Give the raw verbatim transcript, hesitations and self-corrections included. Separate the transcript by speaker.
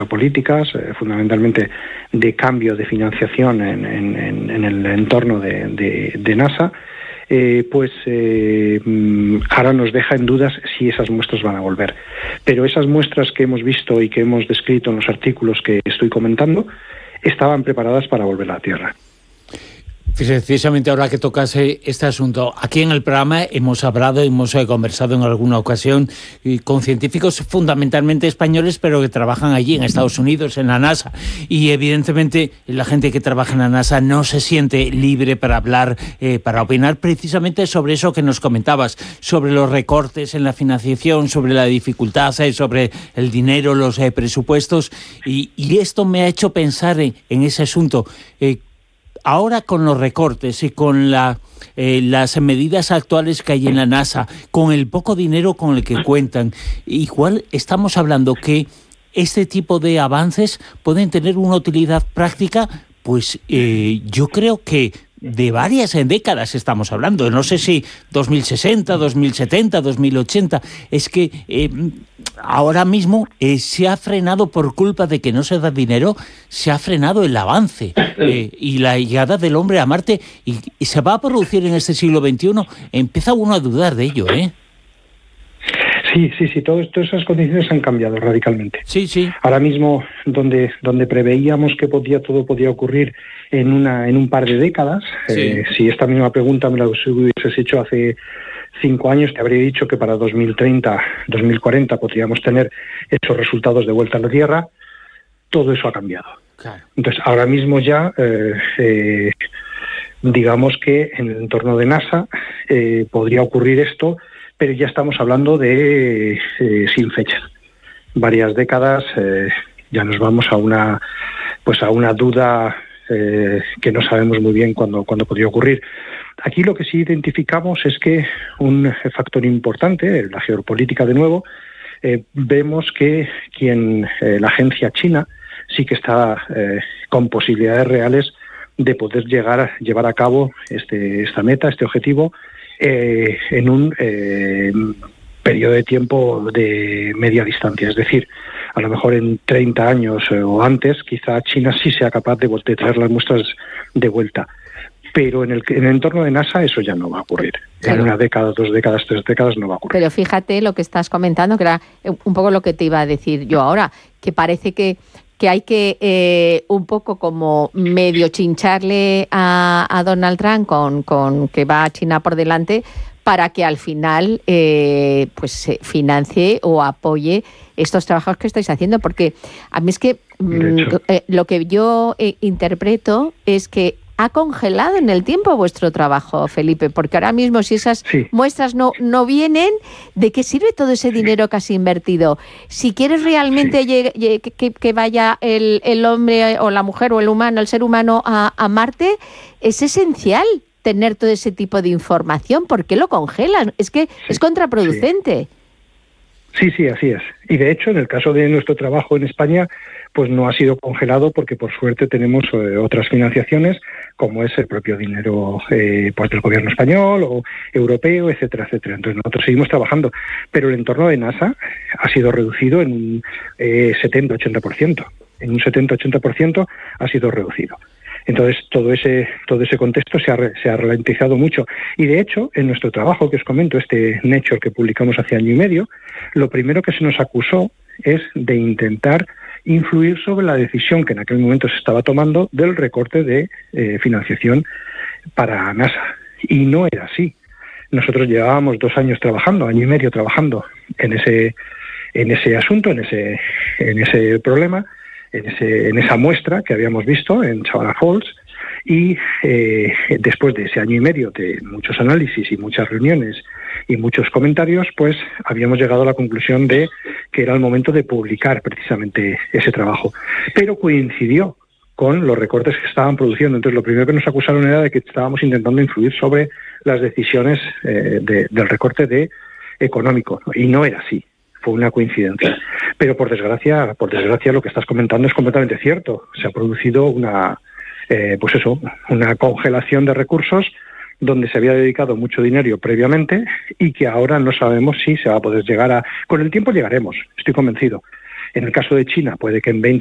Speaker 1: políticas, eh, fundamentalmente de cambio de financiación en, en, en el entorno de, de, de NASA, eh, pues eh, ahora nos deja en dudas si esas muestras van a volver. Pero esas muestras que hemos visto y que hemos descrito en los artículos que estoy comentando estaban preparadas para volver a la Tierra.
Speaker 2: Precisamente ahora que tocas este asunto, aquí en el programa hemos hablado, hemos conversado en alguna ocasión con científicos fundamentalmente españoles, pero que trabajan allí en Estados Unidos, en la NASA, y evidentemente la gente que trabaja en la NASA no se siente libre para hablar, eh, para opinar precisamente sobre eso que nos comentabas, sobre los recortes en la financiación, sobre la dificultad, eh, sobre el dinero, los eh, presupuestos, y, y esto me ha hecho pensar en, en ese asunto. Eh, Ahora con los recortes y con la, eh, las medidas actuales que hay en la NASA, con el poco dinero con el que cuentan, igual estamos hablando que este tipo de avances pueden tener una utilidad práctica, pues eh, yo creo que de varias décadas estamos hablando. No sé si dos mil sesenta, dos mil setenta, dos mil ochenta. Es que eh, ahora mismo eh, se ha frenado por culpa de que no se da dinero, se ha frenado el avance eh, y la llegada del hombre a Marte. Y, y se va a producir en este siglo veintiuno. Empieza uno a dudar de ello, ¿eh?
Speaker 1: Sí, sí, sí, todo, todas esas condiciones han cambiado radicalmente.
Speaker 2: Sí, sí.
Speaker 1: Ahora mismo, donde, donde preveíamos que podía, todo podía ocurrir en una en un par de décadas, sí. eh, si esta misma pregunta me la hubieses hecho hace cinco años, te habría dicho que para dos mil treinta, dos mil cuarenta podríamos tener esos resultados de vuelta a la Tierra. Todo eso ha cambiado.
Speaker 2: Claro.
Speaker 1: Entonces, ahora mismo ya, eh, eh, digamos que en el entorno de NASA eh, podría ocurrir esto, pero ya estamos hablando de eh, sin fecha. Varias décadas, eh, ya nos vamos a una pues a una duda eh, que no sabemos muy bien cuándo, cuándo podría ocurrir. Aquí lo que sí identificamos es que un factor importante, la geopolítica de nuevo, eh, vemos que quien eh, la agencia china sí que está eh, con posibilidades reales de poder llegar a llevar a cabo este, esta meta, este objetivo, Eh, en un eh, periodo de tiempo de media distancia. Es decir, a lo mejor en treinta años eh, o antes, quizá China sí sea capaz de, de traer las muestras de vuelta. Pero en el, en el entorno de NASA eso ya no va a ocurrir. Claro. En una década, dos décadas, tres décadas no va a ocurrir.
Speaker 3: Pero fíjate lo que estás comentando, que era un poco lo que te iba a decir yo ahora, que parece que que hay que eh, un poco como medio chincharle a, a Donald Trump con, con que va a China por delante para que al final eh, pues se financie o apoye estos trabajos que estáis haciendo, porque a mí es que mm, eh, lo que yo eh, interpreto es que ha congelado en el tiempo vuestro trabajo, Felipe, porque ahora mismo si esas sí. muestras no, no vienen, ¿de qué sirve todo ese dinero que has invertido? Si quieres realmente sí. llegue, llegue, que, que vaya el, el hombre o la mujer o el humano, el ser humano a, a Marte, es esencial tener todo ese tipo de información. ¿Por qué lo congelan? Es que sí. es contraproducente.
Speaker 1: Sí. sí, sí, así es. Y de hecho, en el caso de nuestro trabajo en España, pues no ha sido congelado porque por suerte tenemos eh, otras financiaciones, como es el propio dinero eh, pues del gobierno español o europeo, etcétera, etcétera. Entonces nosotros seguimos trabajando, pero el entorno de NASA ha sido reducido en un eh, setenta a ochenta por ciento. En un setenta a ochenta por ciento ha sido reducido. Entonces todo ese todo ese contexto se ha, se ha ralentizado mucho. Y de hecho, en nuestro trabajo que os comento, este Nature que publicamos hace año y medio, lo primero que se nos acusó es de intentar influir sobre la decisión que en aquel momento se estaba tomando del recorte de eh, financiación para NASA. Y no era así. Nosotros llevábamos dos años trabajando, año y medio trabajando en ese en ese asunto, en ese en ese problema, en ese en esa muestra que habíamos visto en Savannah Falls. Y eh, después de ese año y medio de muchos análisis y muchas reuniones y muchos comentarios, pues habíamos llegado a la conclusión de que era el momento de publicar precisamente ese trabajo. Pero coincidió con los recortes que estaban produciendo. Entonces lo primero que nos acusaron era de que estábamos intentando influir sobre las decisiones eh, de, del recorte de económico, ¿no? Y no era así. Fue una coincidencia. Pero por desgracia, por desgracia lo que estás comentando es completamente cierto. Se ha producido una Eh, pues eso, una congelación de recursos donde se había dedicado mucho dinero previamente y que ahora no sabemos si se va a poder llegar a... Con el tiempo llegaremos, estoy convencido. En el caso de China, puede que en veinte